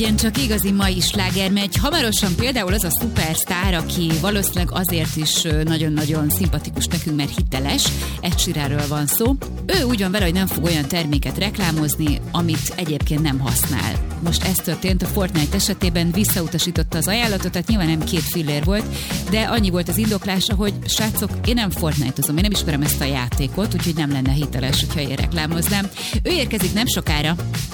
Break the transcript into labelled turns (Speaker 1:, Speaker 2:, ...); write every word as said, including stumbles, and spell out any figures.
Speaker 1: Igen, csak igazi mai sláger megy. Hamarosan például az a szupersztár, aki valószínűleg azért is nagyon-nagyon szimpatikus nekünk, mert hiteles, Ed Sheeranről van szó. Ő úgy van vele, hogy nem fog olyan terméket reklámozni, amit egyébként nem használ. Most ez történt a Fortnite esetében, visszautasította az ajánlatot, tehát nyilván nem két fillér volt, de annyi volt az indoklása, hogy srácok, én nem Fortnite-ozom, én nem ismerem ezt a játékot, úgyhogy nem lenne hiteles, hogyha én reklámoznám. Ő érkezik nem sokára,